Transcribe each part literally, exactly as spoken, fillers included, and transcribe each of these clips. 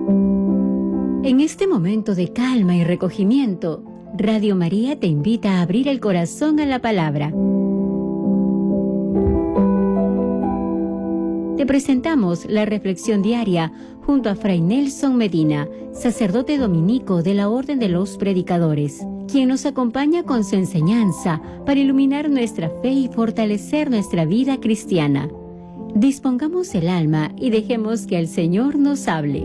En este momento de calma y recogimiento, Radio María te invita a abrir el corazón a la palabra. Te presentamos la reflexión diaria junto a Fray Nelson Medina, sacerdote dominico de la Orden de los Predicadores, quien nos acompaña con su enseñanza para iluminar nuestra fe y fortalecer nuestra vida cristiana. Dispongamos el alma y dejemos que el Señor nos hable.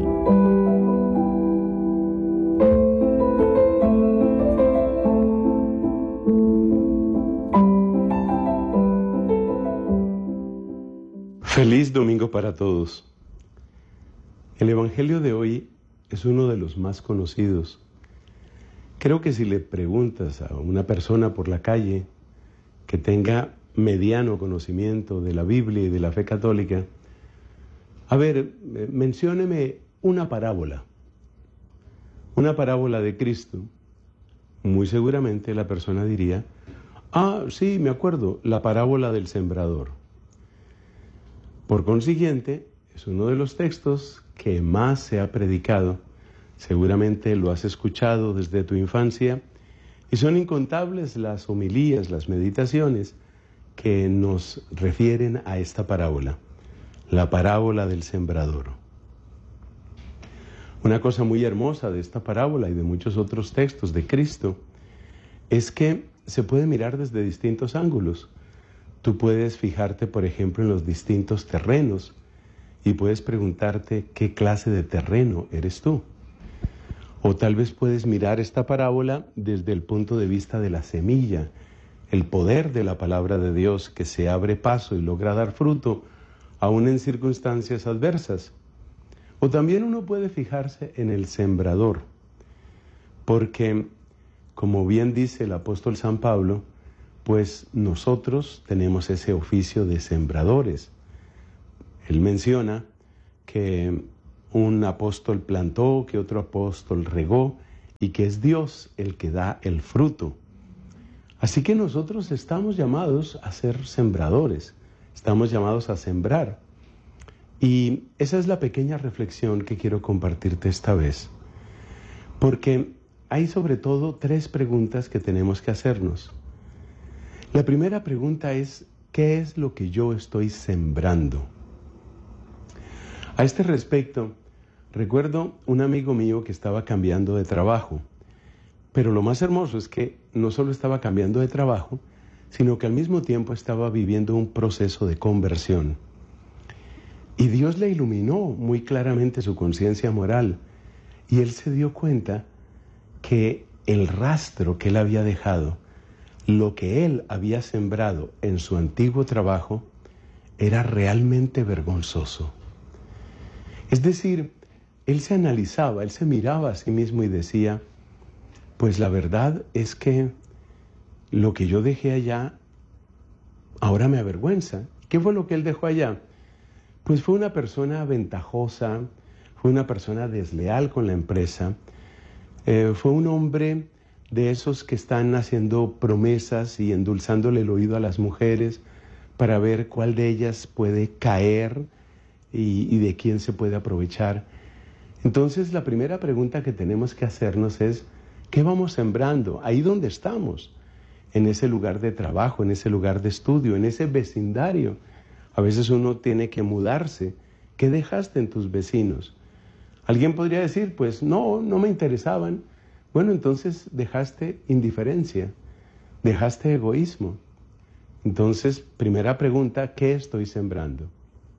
Feliz domingo para todos. El Evangelio de hoy es uno de los más conocidos. Creo que si le preguntas a una persona por la calle que tenga mediano conocimiento de la Biblia y de la fe católica, a ver, mencióneme una parábola, una parábola de Cristo, muy seguramente la persona diría, ah, sí, me acuerdo, la parábola del sembrador. Por consiguiente, es uno de los textos que más se ha predicado. Seguramente lo has escuchado desde tu infancia y son incontables las homilías, las meditaciones que nos refieren a esta parábola, la parábola del sembrador. Una cosa muy hermosa de esta parábola y de muchos otros textos de Cristo es que se puede mirar desde distintos ángulos. Tú puedes fijarte, por ejemplo, en los distintos terrenos y puedes preguntarte qué clase de terreno eres tú. O tal vez puedes mirar esta parábola desde el punto de vista de la semilla, el poder de la palabra de Dios que se abre paso y logra dar fruto, aún en circunstancias adversas. O también uno puede fijarse en el sembrador, porque, como bien dice el apóstol San Pablo, pues nosotros tenemos ese oficio de sembradores. Él menciona que un apóstol plantó, que otro apóstol regó y que es Dios el que da el fruto. Así que nosotros estamos llamados a ser sembradores, estamos llamados a sembrar. Y esa es la pequeña reflexión que quiero compartirte esta vez. Porque hay sobre todo tres preguntas que tenemos que hacernos. La primera pregunta es, ¿qué es lo que yo estoy sembrando? A este respecto, recuerdo un amigo mío que estaba cambiando de trabajo, pero lo más hermoso es que no solo estaba cambiando de trabajo, sino que al mismo tiempo estaba viviendo un proceso de conversión. Y Dios le iluminó muy claramente su conciencia moral, y él se dio cuenta que el rastro que él había dejado, lo que él había sembrado en su antiguo trabajo, era realmente vergonzoso. Es decir, él se analizaba, él se miraba a sí mismo y decía, pues la verdad es que lo que yo dejé allá ahora me avergüenza. ¿Qué fue lo que él dejó allá? Pues fue una persona ventajosa, fue una persona desleal con la empresa, eh, fue un hombre de esos que están haciendo promesas y endulzándole el oído a las mujeres para ver cuál de ellas puede caer y, y de quién se puede aprovechar. Entonces, la primera pregunta que tenemos que hacernos es, ¿qué vamos sembrando? Ahí donde estamos, en ese lugar de trabajo, en ese lugar de estudio, en ese vecindario. A veces uno tiene que mudarse. ¿Qué dejaste en tus vecinos? Alguien podría decir, pues no, no me interesaban. Bueno, entonces dejaste indiferencia, dejaste egoísmo. Entonces, primera pregunta, ¿qué estoy sembrando?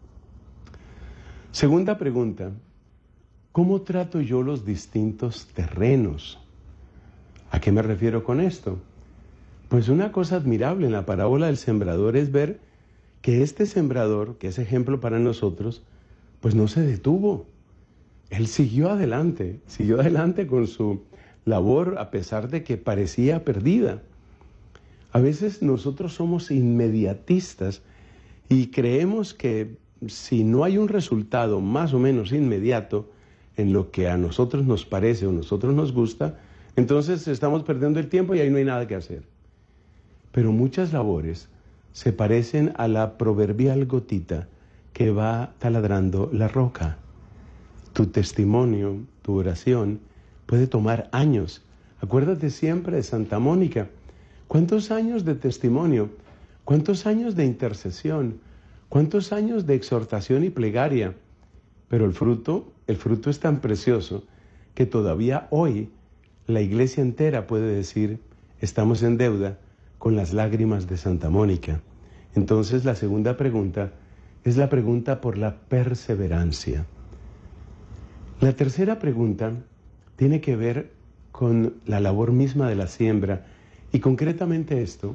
Segunda pregunta, ¿cómo trato yo los distintos terrenos? ¿A qué me refiero con esto? Pues una cosa admirable en la parábola del sembrador es ver que este sembrador, que es ejemplo para nosotros, pues no se detuvo. Él siguió adelante, siguió adelante con su labor a pesar de que parecía perdida. A veces nosotros somos inmediatistas y creemos que si no hay un resultado más o menos inmediato en lo que a nosotros nos parece o nosotros nos gusta, entonces estamos perdiendo el tiempo y ahí no hay nada que hacer. Pero muchas labores se parecen a la proverbial gotita que va taladrando la roca. Tu testimonio, tu oración puede tomar años. Acuérdate siempre de Santa Mónica. ¿Cuántos años de testimonio? ¿Cuántos años de intercesión? ¿Cuántos años de exhortación y plegaria? Pero el fruto, el fruto es tan precioso que todavía hoy la iglesia entera puede decir, estamos en deuda con las lágrimas de Santa Mónica. Entonces la segunda pregunta es la pregunta por la perseverancia. La tercera pregunta tiene que ver con la labor misma de la siembra y concretamente esto.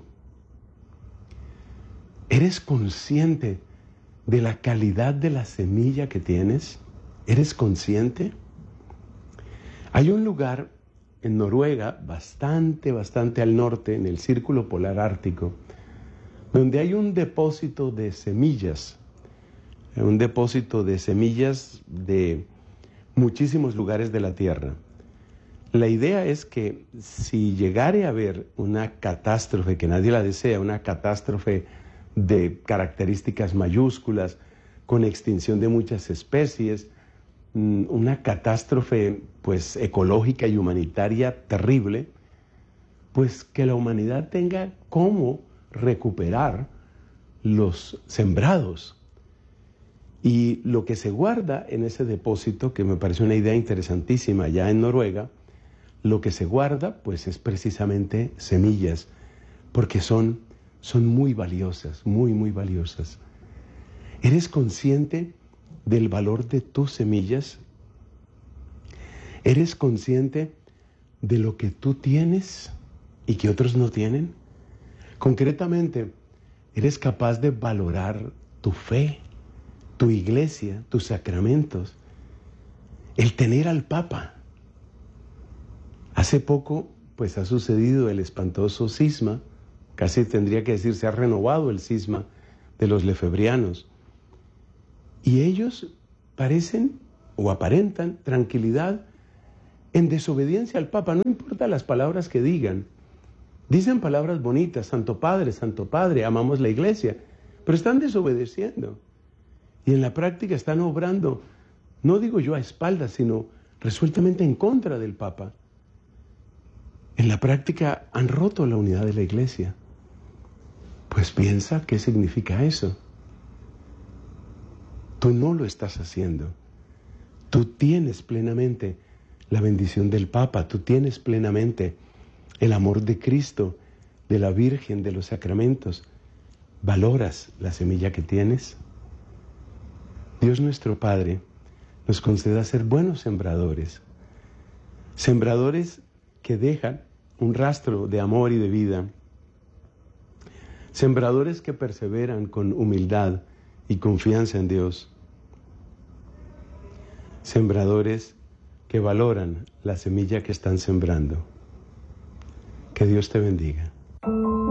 ¿Eres consciente de la calidad de la semilla que tienes? ¿Eres consciente? Hay un lugar en Noruega, bastante, bastante al norte, en el Círculo Polar Ártico, donde hay un depósito de semillas, un depósito de semillas de muchísimos lugares de la Tierra. La idea es que si llegare a haber una catástrofe, que nadie la desea, una catástrofe de características mayúsculas, con extinción de muchas especies, una catástrofe pues ecológica y humanitaria terrible, pues que la humanidad tenga cómo recuperar los sembrados. Y lo que se guarda en ese depósito, que me parece una idea interesantísima ya en Noruega, lo que se guarda pues es precisamente semillas, porque son, son muy valiosas, muy, muy valiosas. ¿Eres consciente del valor de tus semillas? ¿Eres consciente de lo que tú tienes y que otros no tienen? Concretamente, ¿eres capaz de valorar tu fe, tu iglesia, tus sacramentos? El tener al Papa. Hace poco, pues ha sucedido el espantoso cisma, casi tendría que decir, se ha renovado el cisma de los lefebrianos. Y ellos parecen o aparentan tranquilidad en desobediencia al Papa, no importa las palabras que digan. Dicen palabras bonitas, Santo Padre, Santo Padre, amamos la iglesia, pero están desobedeciendo. Y en la práctica están obrando, no digo yo a espaldas, sino resueltamente en contra del Papa. En la práctica han roto la unidad de la iglesia. Pues piensa qué significa eso. Tú no lo estás haciendo. Tú tienes plenamente la bendición del Papa, tú tienes plenamente el amor de Cristo, de la Virgen, de los sacramentos. ¿Valoras la semilla que tienes? Dios nuestro Padre nos conceda ser buenos sembradores, sembradores que dejan un rastro de amor y de vida, sembradores que perseveran con humildad y confianza en Dios, sembradores que valoran la semilla que están sembrando. Que Dios te bendiga.